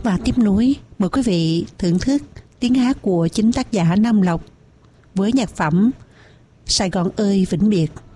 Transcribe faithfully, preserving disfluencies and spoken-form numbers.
Và tiếp nối, mời quý vị thưởng thức tiếng hát của chính tác giả Nam Lộc với nhạc phẩm Sài Gòn ơi vĩnh biệt.